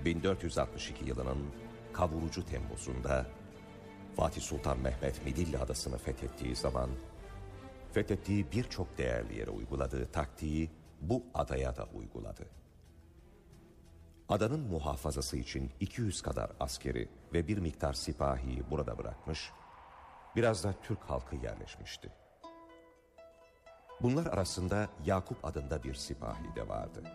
1462 yılının kavurucu Temmuz'unda Fatih Sultan Mehmet Midilli Adası'nı fethettiği zaman fethettiği birçok değerli yere uyguladığı taktiği bu adaya da uyguladı. Adanın muhafazası için 200 kadar askeri ve bir miktar sipahiyi burada bırakmış, biraz da Türk halkı yerleşmişti. Bunlar arasında Yakup adında bir sipahi de vardı.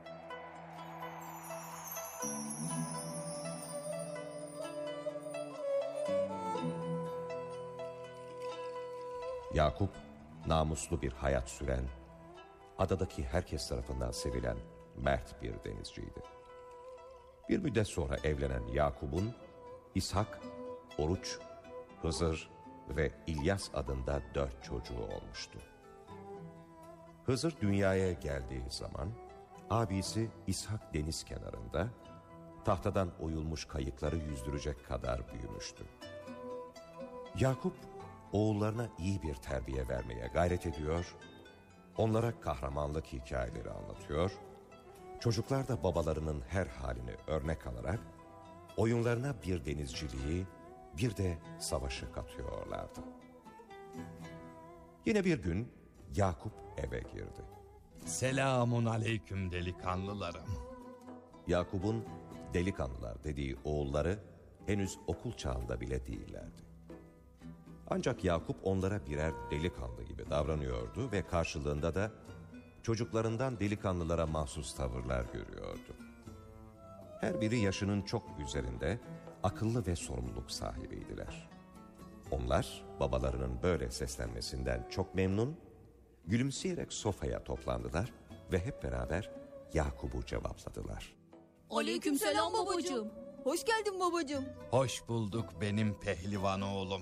Yakup, namuslu bir hayat süren, adadaki herkes tarafından sevilen mert bir denizciydi. Bir müddet sonra evlenen Yakup'un İshak, Oruç, Hızır ve İlyas adında 4 çocuğu olmuştu. Hızır dünyaya geldiği zaman abisi İshak deniz kenarında tahtadan oyulmuş kayıkları yüzdürecek kadar büyümüştü. Yakup oğullarına iyi bir terbiye vermeye gayret ediyor, onlara kahramanlık hikayeleri anlatıyor, çocuklar da babalarının her halini örnek alarak oyunlarına bir denizciliği, bir de savaşı katıyorlardı. Yine bir gün Yakup eve girdi. Selamun aleyküm delikanlılarım. Yakup'un delikanlılar dediği oğulları henüz okul çağında bile değillerdi. Ancak Yakup onlara birer delikanlı gibi davranıyordu ve karşılığında da çocuklarından delikanlılara mahsus tavırlar görüyordu. Her biri yaşının çok üzerinde, akıllı ve sorumluluk sahibiydiler. Onlar babalarının böyle seslenmesinden çok memnun, gülümseyerek sofraya toplandılar ve hep beraber Yakup'u cevapladılar. Aleykümselam babacığım. Hoş geldin babacığım. Hoş bulduk benim pehlivan oğlum.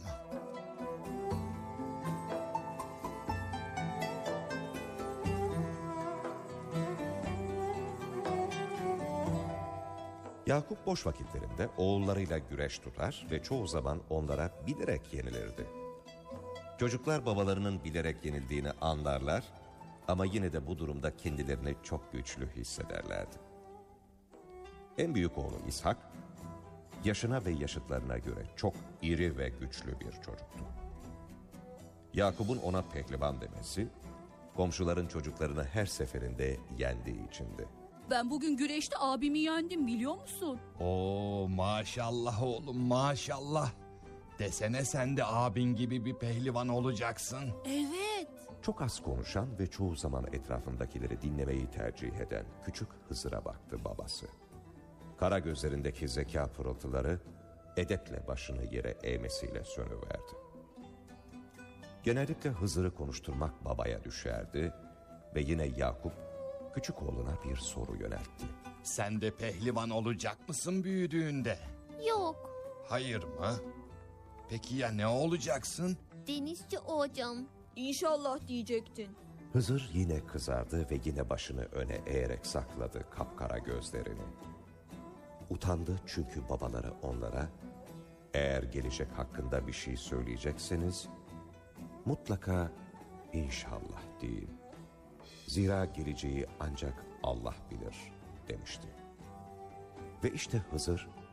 Yakup boş vakitlerinde oğullarıyla güreş tutar ve çoğu zaman onlara bilerek yenilirdi. Çocuklar babalarının bilerek yenildiğini anlarlar ama yine de bu durumda kendilerini çok güçlü hissederlerdi. En büyük oğlu İshak, yaşına ve yaşıtlarına göre çok iri ve güçlü bir çocuktu. Yakup'un ona pehlivan demesi, komşuların çocuklarını her seferinde yendiği içindi. Ben bugün güreşte abimi yendim biliyor musun? Oo maşallah oğlum maşallah. Desene sen de abin gibi bir pehlivan olacaksın. Evet. Çok az konuşan ve çoğu zaman etrafındakileri dinlemeyi tercih eden küçük Hızır'a baktı babası. Kara gözlerindeki zeka pırıltıları edeple başını yere eğmesiyle sönüverdi. Genellikle Hızır'ı konuşturmak babaya düşerdi ve yine Yakup küçük oğluna bir soru yöneltti. Sen de pehlivan olacak mısın büyüdüğünde? Yok. Hayır mı? Peki ya ne olacaksın? Denizci olacağım. İnşallah diyecektin. Hızır yine kızardı ve yine başını öne eğerek sakladı kapkara gözlerini. Utandı çünkü babaları onlara, eğer gelecek hakkında bir şey söyleyecekseniz, mutlaka inşallah deyin. Zira geleceği ancak Allah bilir demişti. Ve işte Hızır